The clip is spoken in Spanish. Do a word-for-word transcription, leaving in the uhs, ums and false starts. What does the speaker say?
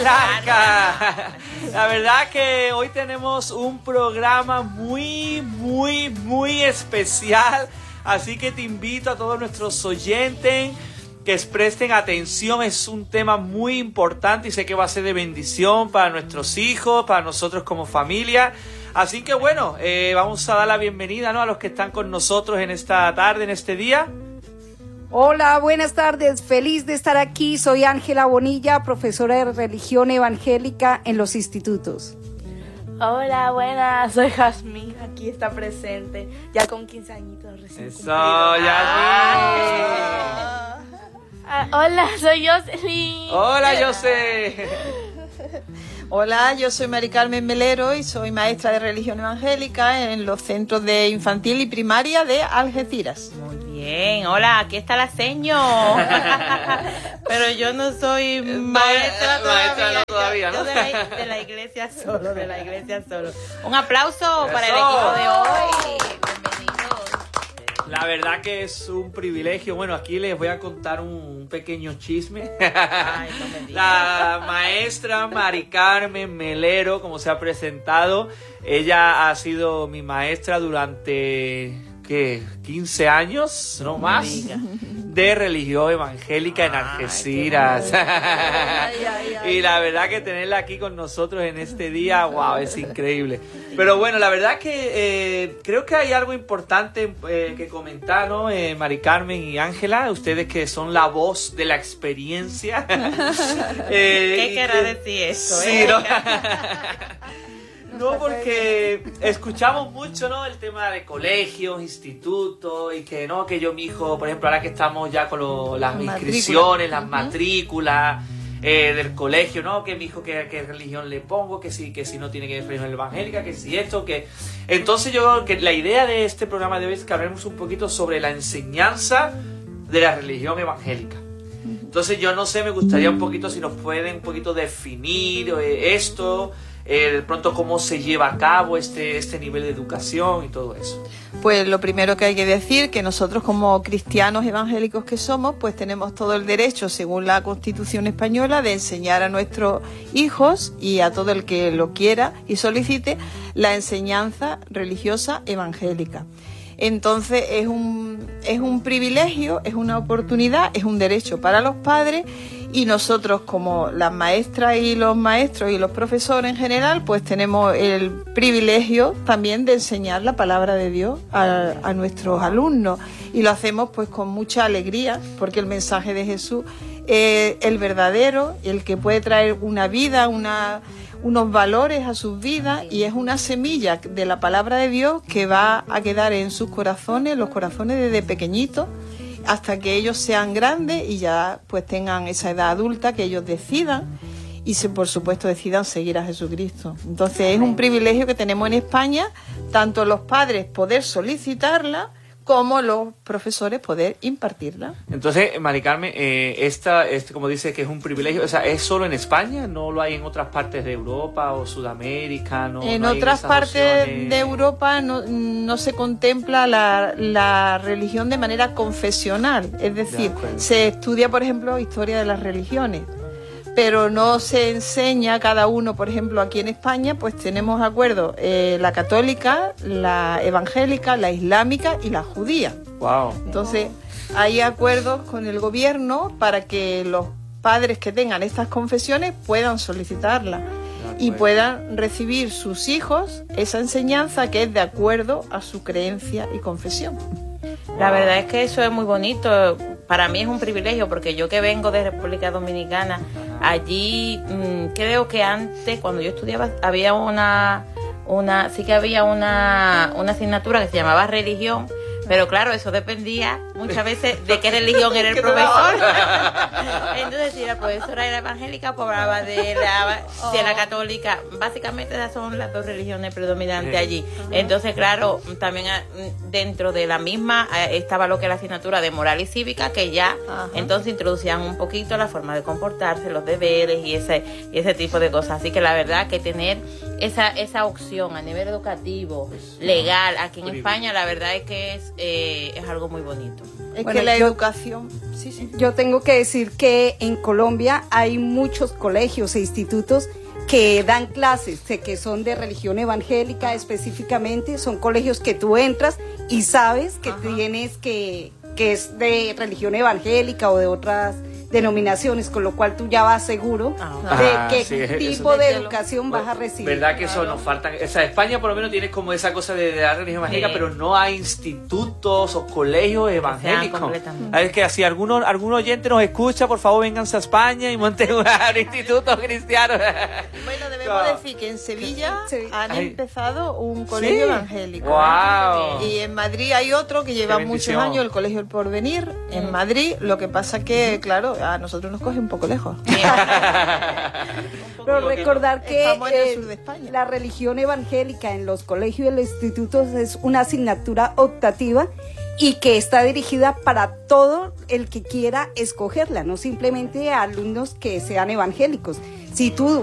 matriarca. La verdad que hoy tenemos un programa muy, muy, muy especial. Así que te invito a todos nuestros oyentes que presten atención. Es un tema muy importante y sé que va a ser de bendición para nuestros hijos, para nosotros como familia. Así que bueno, eh, vamos a dar la bienvenida, ¿no?, a los que están con nosotros en esta tarde, en este día. Hola, buenas tardes. Feliz de estar aquí. Soy Ángela Bonilla, profesora de religión evangélica en los institutos. Hola, buenas. Soy Jazmín. Aquí está presente. Ya con quince añitos recién Eso, cumplidos. Yasmín. Ah, hola, soy Jocelyn. Hola, José. Hola, yo soy Mari Carmen Melero y soy maestra de religión evangélica en los centros de infantil y primaria de Algeciras. Muy bien, hola, aquí está la seño. Pero yo no soy maestra todavía. Maestra no todavía, yo, ¿no? yo de, la, de la iglesia solo, de la iglesia solo. Un aplauso Eso. para el equipo de hoy. Bienvenidos. La verdad que es un privilegio. Bueno, aquí les voy a contar un pequeño chisme. Ay, no me digas. La maestra Mari Carmen Melero, como se ha presentado, ella ha sido mi maestra durante, ¿qué?, quince años, no más, de religión evangélica en Algeciras. Ay, ay, ay. Y la verdad que tenerla aquí con nosotros en este día, wow, es increíble. Pero bueno, la verdad que eh, creo que hay algo importante eh, que comentar, ¿no? Eh, Mari Carmen y Ángela, ustedes que son la voz de la experiencia. eh, ¿Qué y querrá que- decir esto? Sí, eh? ¿no? No, porque escuchamos mucho, ¿no?, el tema de colegios, institutos, y que no, que yo, mi hijo, por ejemplo, ahora que estamos ya con lo- las Matrícula. inscripciones, las matrículas eh, del colegio, ¿no?, que mi hijo, qué, qué religión le pongo, que si, que si no tiene que ver religión evangélica, que si esto, que... Entonces yo creo que la idea de este programa de hoy es que hablemos un poquito sobre la enseñanza de la religión evangélica. Entonces yo no sé, me gustaría un poquito si nos pueden un poquito definir eh, esto, eh, de pronto cómo se lleva a cabo este, este nivel de educación y todo eso. Pues lo primero que hay que decir que nosotros como cristianos evangélicos que somos, pues tenemos todo el derecho, según la Constitución española, de enseñar a nuestros hijos y a todo el que lo quiera y solicite la enseñanza religiosa evangélica. Entonces es un, es un privilegio, es una oportunidad, es un derecho para los padres, y nosotros como las maestras y los maestros y los profesores en general, pues tenemos el privilegio también de enseñar la palabra de Dios a, a nuestros alumnos, y lo hacemos pues con mucha alegría, porque el mensaje de Jesús es el verdadero, el que puede traer una vida, una... unos valores a sus vidas, y es una semilla de la palabra de Dios que va a quedar en sus corazones, los corazones desde pequeñitos, hasta que ellos sean grandes y ya pues tengan esa edad adulta, que ellos decidan y se, por supuesto decidan seguir a Jesucristo. Entonces es un privilegio que tenemos en España, tanto los padres poder solicitarla como los profesores poder impartirla. Entonces, Mari Carmen, eh, esta, este, como dice que es un privilegio, o sea, ¿es solo en España? ¿No lo hay en otras partes de Europa o Sudamérica? ¿No, En no hay otras esas partes opciones? de Europa no, no se contempla la, la religión de manera confesional, es decir, acuerdo. se estudia, por ejemplo, historia de las religiones, pero no se enseña cada uno. Por ejemplo, aquí en España pues tenemos de acuerdo eh, la católica, la evangélica, la islámica y la judía. Wow. Entonces hay acuerdos con el gobierno para que los padres que tengan estas confesiones puedan solicitarla y puedan recibir sus hijos esa enseñanza que es de acuerdo a su creencia y confesión. La verdad es que eso es muy bonito. Para mí es un privilegio, porque yo que vengo de República Dominicana, allí mmm, creo que antes, cuando yo estudiaba, había una, una sí que había una, una asignatura que se llamaba religión, pero claro, eso dependía muchas veces de qué religión era el profesor. Entonces, si la profesora era evangélica, pues hablaba de la, de la católica. Básicamente esas son las dos religiones predominantes allí. Entonces, claro, también dentro de la misma estaba lo que es la asignatura de moral y cívica, que ya Ajá. entonces introducían un poquito la forma de comportarse, los deberes y ese, y ese tipo de cosas. Así que la verdad que tener esa, esa opción a nivel educativo, legal, aquí en España, la verdad es que es, eh, es algo muy bonito. Es Bueno, que la yo- educación... Sí, sí. Yo tengo que decir que en Colombia hay muchos colegios e institutos que dan clases, sé que son de religión evangélica específicamente, son colegios que tú entras y sabes que Ajá. tienes que, que es de religión evangélica o de otras denominaciones, con lo cual tú ya vas seguro Ah, de ah, qué sí, eso- tipo De de que lo- educación vas a recibir. ¿Verdad que eso nos falta? O sea, España por lo menos tiene como esa cosa de, de la religión evangélica, Sí. pero no hay institutos o colegios evangélicos. completamente. Es que si alguno, algún oyente nos escucha, por favor, vénganse a España y monten un instituto cristiano. Bueno, debemos Claro. decir que en Sevilla Sí. han Ay. empezado un colegio Sí. evangélico. Wow. Y en Madrid hay otro que lleva Qué muchos bendición. años, el Colegio El Porvenir, en Madrid. Lo que pasa que, claro, a nosotros nos coge un poco lejos. Pero recordar que Estamos en el eh, sur de España. la religión evangélica en los colegios y en los institutos es una asignatura optativa y que está dirigida para todo el que quiera escogerla, no simplemente a alumnos que sean evangélicos. Si tú